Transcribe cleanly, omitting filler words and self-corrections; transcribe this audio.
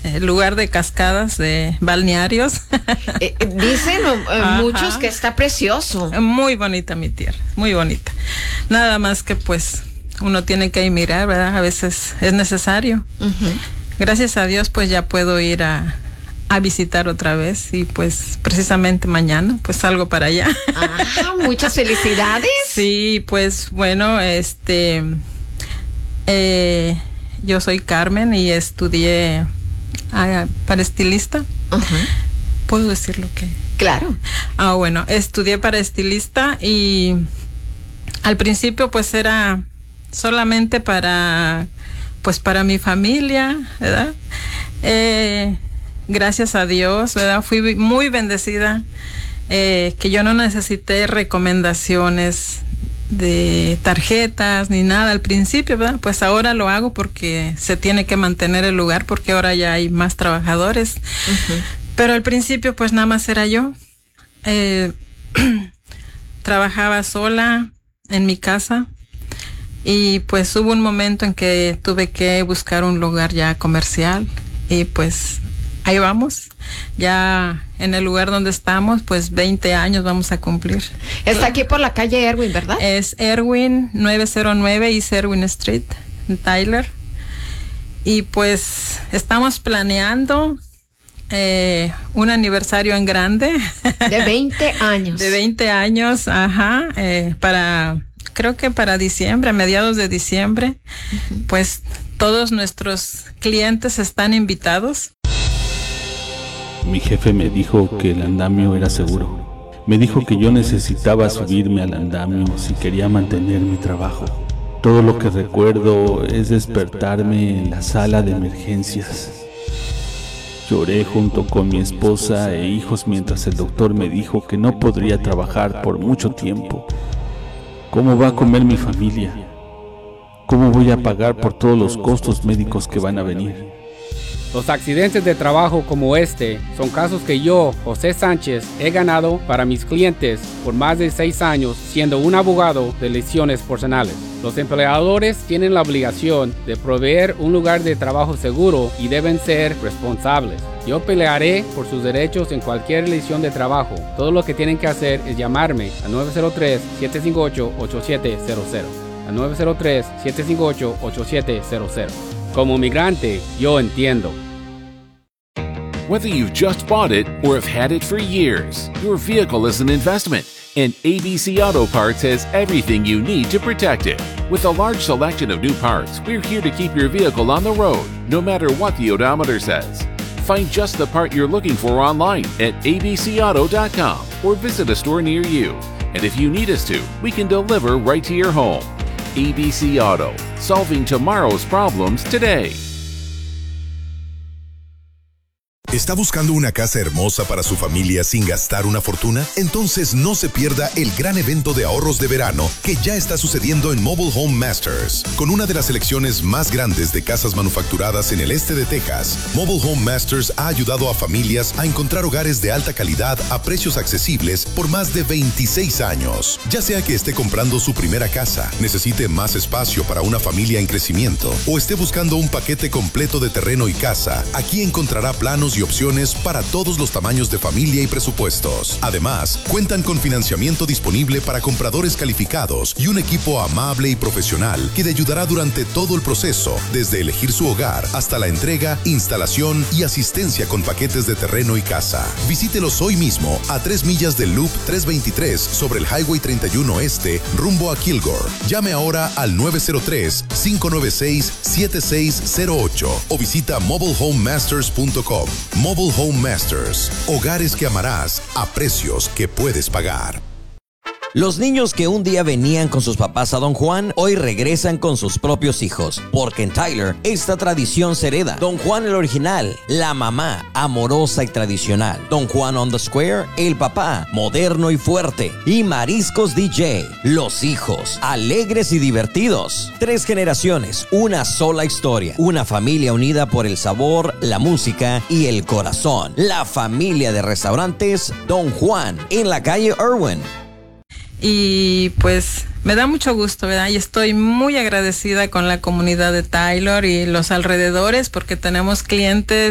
lugar de cascadas, de balnearios. Dicen muchos que está precioso. Muy bonita mi tierra, muy bonita. Nada más que pues uno tiene que ir mirar, ¿verdad? A veces es necesario. Gracias a Dios pues ya puedo ir a visitar otra vez y pues precisamente mañana pues salgo para allá. Muchas felicidades. Sí, pues bueno, yo soy Carmen y estudié para estilista. ¿Puedo decir lo que? Claro. Bueno, estudié para estilista y al principio pues era solamente para mi familia, ¿verdad? Gracias a Dios, ¿verdad? Fui muy bendecida, que yo no necesité recomendaciones de tarjetas ni nada al principio, ¿verdad? Pues ahora lo hago porque se tiene que mantener el lugar, porque ahora ya hay más trabajadores. Pero al principio pues nada más era yo. Trabajaba sola en mi casa y pues hubo un momento en que tuve que buscar un lugar ya comercial y pues ahí vamos, ya en el lugar donde estamos, pues 20 años vamos a cumplir. Está aquí por la calle Erwin, ¿verdad? Es Erwin 909 East Erwin Street, en Tyler. Y pues estamos planeando un aniversario en grande. De 20 años. De 20 años, creo que para diciembre, a mediados de diciembre, pues todos nuestros clientes están invitados. Mi jefe me dijo que el andamio era seguro. Me dijo que yo necesitaba subirme al andamio si quería mantener mi trabajo. Todo lo que recuerdo es despertarme en la sala de emergencias. Lloré junto con mi esposa e hijos mientras el doctor me dijo que no podría trabajar por mucho tiempo. ¿Cómo va a comer mi familia? ¿Cómo voy a pagar por todos los costos médicos que van a venir? Los accidentes de trabajo como este son casos que yo, José Sánchez, he ganado para mis clientes por más de 6 años siendo un abogado de lesiones personales. Los empleadores tienen la obligación de proveer un lugar de trabajo seguro y deben ser responsables. Yo pelearé por sus derechos en cualquier lesión de trabajo. Todo lo que tienen que hacer es llamarme al 903-758-8700. Al 903-758-8700. Como migrante, yo entiendo. Whether you've just bought it or have had it for years, your vehicle is an investment, and ABC Auto Parts has everything you need to protect it. With a large selection of new parts, we're here to keep your vehicle on the road, no matter what the odometer says. Find just the part you're looking for online at abcauto.com or visit a store near you. And if you need us to, we can deliver right to your home. ABC Auto, solving tomorrow's problems today. ¿Está buscando una casa hermosa para su familia sin gastar una fortuna? Entonces no se pierda el gran evento de ahorros de verano que ya está sucediendo en Mobile Home Masters. Con una de las selecciones más grandes de casas manufacturadas en el este de Texas, Mobile Home Masters ha ayudado a familias a encontrar hogares de alta calidad a precios accesibles por más de 26 años. Ya sea que esté comprando su primera casa, necesite más espacio para una familia en crecimiento o esté buscando un paquete completo de terreno y casa, aquí encontrará planos y opciones para todos los tamaños de familia y presupuestos. Además, cuentan con financiamiento disponible para compradores calificados y un equipo amable y profesional que le ayudará durante todo el proceso, desde elegir su hogar hasta la entrega, instalación y asistencia con paquetes de terreno y casa. Visítelos hoy mismo a 3 millas del Loop 323 sobre el Highway 31 Este, rumbo a Kilgore. Llame ahora al 903-596-7608 o visita mobilehomemasters.com. Mobile Home Masters, hogares que amarás a precios que puedes pagar. Los niños que un día venían con sus papás a Don Juan, hoy regresan con sus propios hijos. Porque en Tyler, esta tradición se hereda. Don Juan el original, la mamá, amorosa y tradicional. Don Juan on the Square, el papá, moderno y fuerte. Y Mariscos DJ, los hijos, alegres y divertidos. 3 generaciones, una sola historia. Una familia unida por el sabor, la música y el corazón. La familia de restaurantes Don Juan, en la calle Erwin. Y pues me da mucho gusto, ¿verdad? Y estoy muy agradecida con la comunidad de Tyler y los alrededores porque tenemos clientes